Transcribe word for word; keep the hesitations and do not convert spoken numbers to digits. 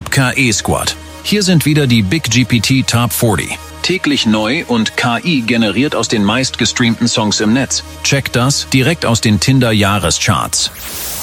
K E Squad. Hier sind wieder die Big G P T Top vierzig. Täglich neu und K I generiert aus den meistgestreamten Songs im Netz. Checkt das direkt aus den Tinder Jahrescharts.